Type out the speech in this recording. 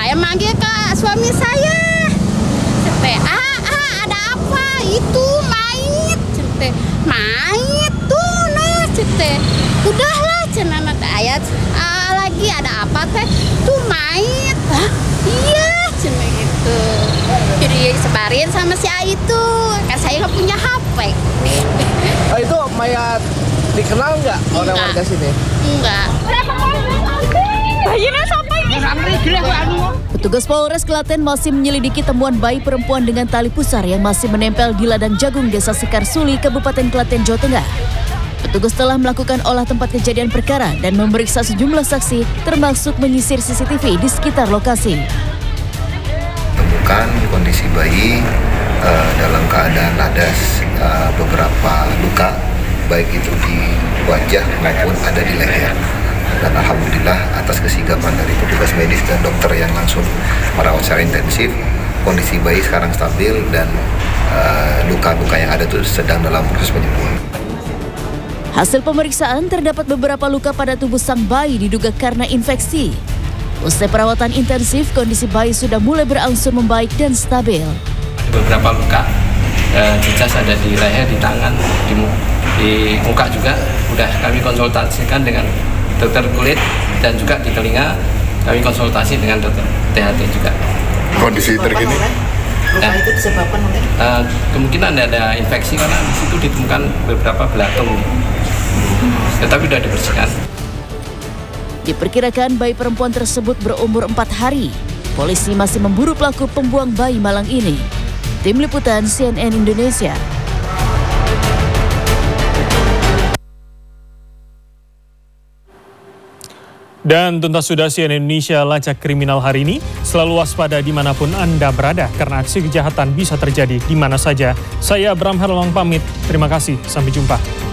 Saya manggil ke suami saya. Ada apa? Itu mayit. Mayit tuh nah. Udahlah cenah ayat. Lagi ada apa teh? Tuh mayit. Iya cenah gitu. Jadi sebarin sama si A itu. Kan saya nggak punya HP. Itu mayat dikenal nggak orang warga sini? Enggak. Petugas Polres Klaten masih menyelidiki temuan bayi perempuan dengan tali pusar yang masih menempel di ladang jagung Desa Sekarsuli, Kabupaten Klaten, Jawa Tengah. Petugas telah melakukan olah tempat kejadian perkara dan memeriksa sejumlah saksi, termasuk menyisir CCTV di sekitar lokasi. Temukan kondisi bayi dalam keadaan ada beberapa luka, baik itu di wajah maupun ada di leher. Dan alhamdulillah atas kesigapan dari petugas medis dan dokter yang langsung merawat secara intensif, kondisi bayi sekarang stabil dan luka-luka yang ada itu sedang dalam proses penyembuhan. Hasil pemeriksaan terdapat beberapa luka pada tubuh sang bayi diduga karena infeksi. Usai perawatan intensif, kondisi bayi sudah mulai berangsur membaik dan stabil. Beberapa luka, jejas ada di leher, di tangan, di muka juga. Sudah kami konsultasikan dengan dokter kulit dan juga di telinga kami konsultasi dengan dokter THT juga. Kondisi terkini? Luka itu disebabkan oleh? Kemungkinan ada infeksi karena di situ ditemukan beberapa belatung. Tetapi sudah dibersihkan. Diperkirakan bayi perempuan tersebut berumur 4 hari. Polisi masih memburu pelaku pembuang bayi malang ini. Tim Liputan CNN Indonesia. Dan tuntas sudah CNN Indonesia Lacak Kriminal hari ini. Selalu waspada dimanapun Anda berada karena aksi kejahatan bisa terjadi di mana saja. Saya Bram Herlong pamit. Terima kasih. Sampai jumpa.